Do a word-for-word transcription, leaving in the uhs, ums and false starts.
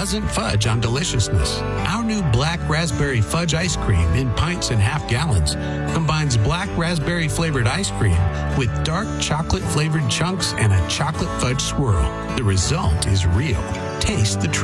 doesn't fudge on deliciousness. Our new black raspberry fudge ice cream in pints and half gallons combines black raspberry flavored ice cream with dark chocolate flavored chunks and a chocolate fudge swirl. The result is real. Taste the truth.